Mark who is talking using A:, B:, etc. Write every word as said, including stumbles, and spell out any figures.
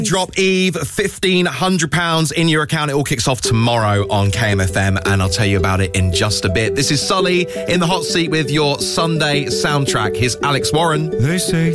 A: Drop Eve, fifteen hundred pounds in your account. It all kicks off tomorrow on K M F M, and I'll tell you about it in just a bit. This is Sully in the hot seat with your Sunday soundtrack. Here's Alex Warren.
B: They say